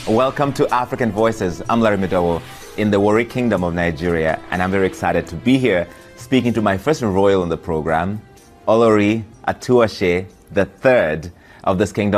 Welcome to African Voices. I'm Larry Midowo in the Warri Kingdom of Nigeria, and I'm very excited to be here speaking to my first royal on the program, Olori Atuase, the third of this kingdom.